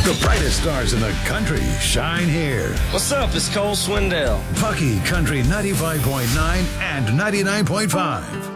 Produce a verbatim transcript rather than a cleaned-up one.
The brightest stars in the country shine here. What's up? It's Cole Swindell. Pucky Country ninety-five point nine and ninety-nine point five.